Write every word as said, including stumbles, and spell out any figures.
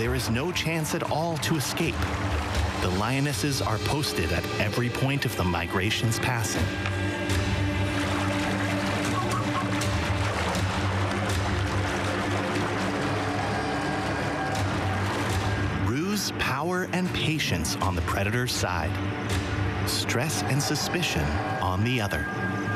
there is no chance at all to escape. The lionesses are posted at every point of the migration's passing. Ruse, power, and patience on the predator's side. Stress and suspicion on the other.